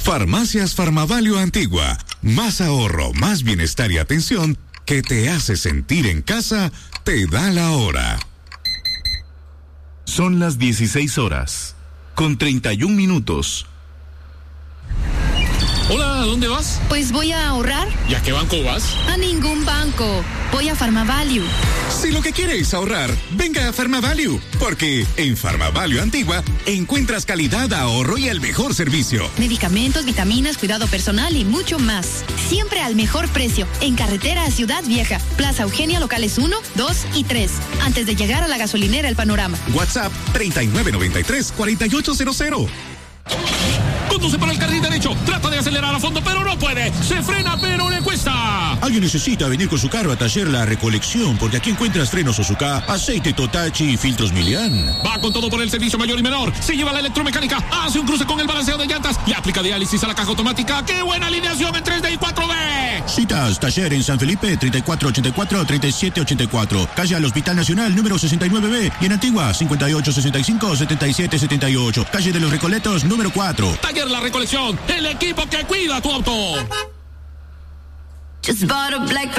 Farmacias Farmavalio Antigua. Más ahorro, más bienestar y atención que te hace sentir en casa, te da la hora. Son las 16 horas, con 31 minutos. Hola, ¿a dónde vas? Pues voy a ahorrar. ¿Y a qué banco vas? A ningún banco. Voy a Farmavalue. Si lo que quieres es ahorrar, venga a Farmavalue, porque en Farmavalue Antigua encuentras calidad, ahorro y el mejor servicio. Medicamentos, vitaminas, cuidado personal y mucho más. Siempre al mejor precio. En carretera a Ciudad Vieja, Plaza Eugenia, locales 1, 2 y 3. Antes de llegar a la gasolinera El Panorama. WhatsApp 3993-4800. Conduce por el carril derecho, trata de acelerar a fondo, pero no puede. Se frena, pero le cuesta. Alguien necesita venir con su carro a Taller La Recolección, porque aquí encuentras frenos Osuka, aceite Totachi y filtros Milian. Va con todo por el servicio mayor y menor. Se lleva la electromecánica, hace un cruce con el balanceo de llantas y aplica diálisis a la caja automática. ¡Qué buena alineación en 3D y 4D! Citas, Taller en San Felipe, 3484-3784. Calle al Hospital Nacional, número 69B. Y en Antigua, 5865-7778. Calle de los Recoletos, número 4. Taller La Recolección, el equipo que cuida tu auto. Just bought a black